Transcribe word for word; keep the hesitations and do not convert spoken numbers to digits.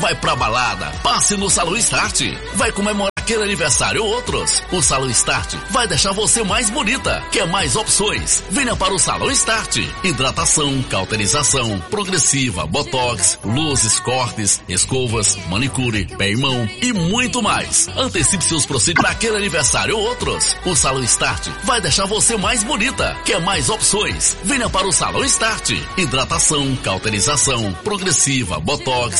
vai pra balada, passe no Salão Start. Vai comemorar aquele aniversário ou outros. O Salão Start vai deixar você mais bonita. Quer mais opções? Venha para o Salão Start. Hidratação, cauterização, progressiva, botox, luzes, cortes, escovas, manicure, pé e mão e muito mais. Antecipe seus procedimentos para aquele aniversário ou outros. O Salão Start vai deixar você mais bonita. Quer mais opções? Venha para o Salão Start. Hidratação, cauterização, progressiva, botox,